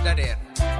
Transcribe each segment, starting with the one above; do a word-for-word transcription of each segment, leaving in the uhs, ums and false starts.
Dader.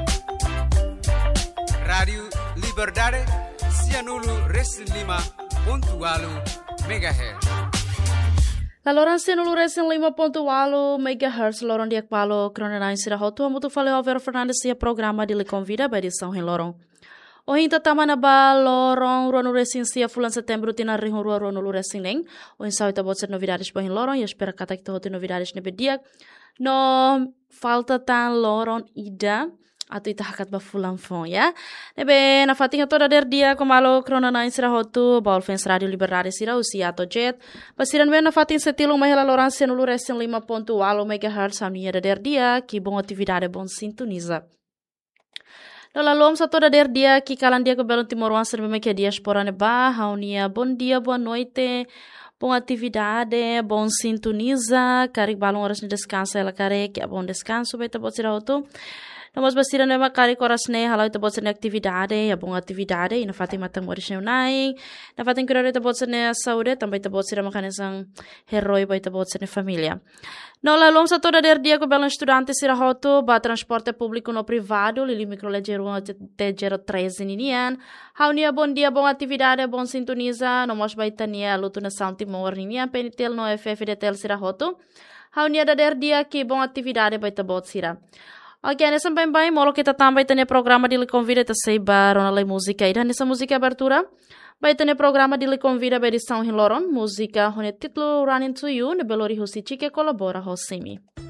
Radio Liberdade Cianulu Resin lima ponto walu megahertz. Laloran Cianulu Resin lima ponto walu megahertz. Loron diak palo kronenain sira hotu amutu fale Alvaro Fernandes sia programa de lhe convida ba edição em Loron. O hinta tamana ba Loron ruanu resin sia fulan setembro tina rihun rua ruanu resin neng. O insau ita bot ser novidades ba hin Loron e espera kata kita hotu novidades nebe diak. No falta tan Loron ida atau ita hakat ba fulan fon ya. Nebe na fatinha toda der dia komalo kronana insira hotu ba Olfens Radio Liberdade sira usia ato jet. Basiran ben na fatin setilung mahela Loran Cianulu Resin lima ponto walu megahertz samia der dia que bom atividade bom sintoniza. Lalalom sa toda der dia que kalan dia ke Belon Timor Leste me que diaspora ne ba haunia bom dia boa noite. Boa atividade, bom sintoniza, carig balão horas de descanso, ela carig, é bom descanso, vai ter pode ser auto. Nós basira não é carig horas ne, halau ter pode ser atividade, é bom atividade, e na fatem matang horas não nai, na fatem curar ter pode ser ne saúde, também ter pode ser a mecanismo herói, vai ter pode ser ne família. Não lá longe toda der dia que belo estudante será auto, ba transporte público no privado, lili microleggero te zero treze ninian. Haunia bom dia, bom atividade, bom sintoniza, no mos baitania luto na São Timor ninian, penitel no F F D tel será auto. Haunia da der dia que bom atividade baita bot será. Ok, nessa bem bem, molo kita também tem programa de lhe convida te sei ba rona lei música e nessa música abertura. Vai ter programa de lhe convida para edição em Loron, música com o título Running to You, ne belori husichi que colabora com Simi.